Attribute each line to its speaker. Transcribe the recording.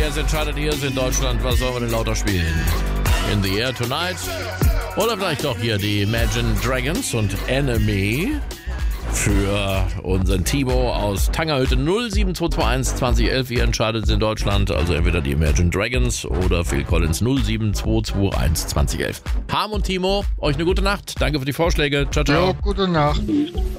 Speaker 1: Jetzt entscheidet hier in Deutschland, was sollen wir denn lauter spielen? In the Air Tonight? Oder vielleicht doch hier die Imagine Dragons und Enemy für unseren Timo aus Tangerhütte 07221 2011. Ihr entscheidet in Deutschland, also entweder die Imagine Dragons oder Phil Collins 07221 2011. Harm und Timo, euch eine gute Nacht. Danke für die Vorschläge. Ciao, ciao.
Speaker 2: Ja, gute Nacht.